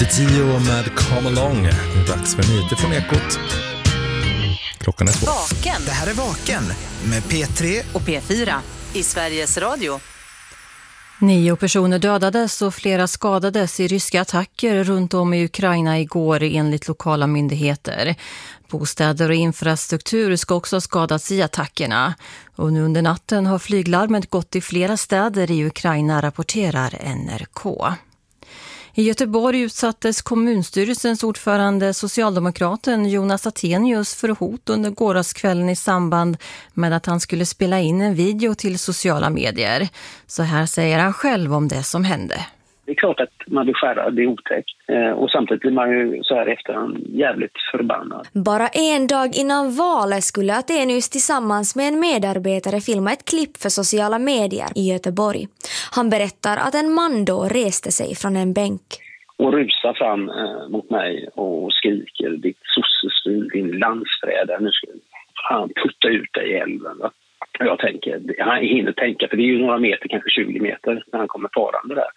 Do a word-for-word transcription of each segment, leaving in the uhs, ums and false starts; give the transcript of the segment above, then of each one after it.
Tio med Come Along. Det är dags för nyheter från Ekot. Klockan är två. Vaken. Det här är Vaken med P tre Och P fyra i Sveriges Radio. Nio personer dödades och flera skadades i ryska attacker runt om i Ukraina igår enligt lokala myndigheter. Bostäder och infrastruktur ska också ha skadats i attackerna. Och nu under natten har flyglarmet gått i flera städer i Ukraina, rapporterar N R K. I Göteborg utsattes kommunstyrelsens ordförande socialdemokraten Jonas Attenius för hot under gårdagskvällen i samband med att han skulle spela in en video till sociala medier. Så här säger han själv om det som hände. Det är klart att man blir skärrad, det är otäckt. Och samtidigt blir man ju så här efterhand jävligt förbannad. Bara en dag innan valet skulle Attenius tillsammans med en medarbetare filma ett klipp för sociala medier i Göteborg. Han berättar att en man då reste sig från en bänk. Och rusar fram eh, mot mig och skriker: ditt sossesvin, din landsfrädare, nu ska han putta ut dig i älven. Va? Och jag tänker, han hinner tänka, för det är ju några meter, kanske tjugo meter när han kommer farande där.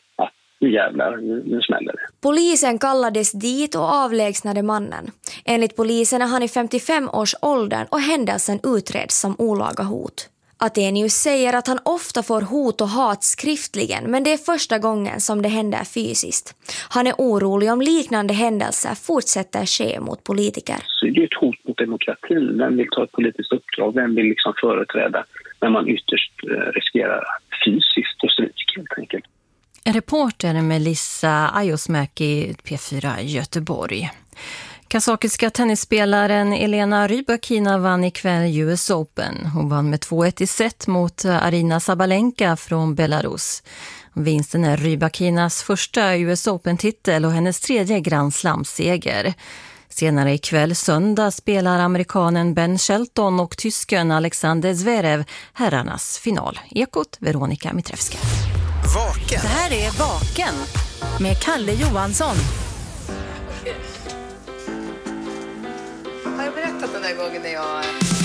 Nu jävlar, nu, nu smäller det. Polisen kallades dit och avlägsnade mannen. Enligt polisen är han i femtiofem års åldern och händelsen utreds som olaga hot. Attenius säger att han ofta får hot och hat skriftligen, men det är första gången som det händer fysiskt. Han är orolig om liknande händelser fortsätter ske mot politiker. Så det är ett hot mot demokratin. Vem vill ta ett politiskt uppdrag? Vem vill liksom företräda när man ytterst eh, riskerar fysiskt och stryk helt enkelt? En reporter Melissa Ajosmäki, P fyra Göteborg. Kazakiska tennisspelaren Elena Rybakina vann ikväll U S Open. Hon vann med två ett i set mot Arina Sabalenka från Belarus. Vinsten är Rybakinas första U S Open-titel och hennes tredje Grand Slam-seger. Senare ikväll söndag spelar amerikanen Ben Shelton och tysken Alexander Zverev herrarnas final. Ekot, Veronica Mitrevska. Vaken. Det här är Vaken med Kalle Johansson. Har jag berättat den där gången när jag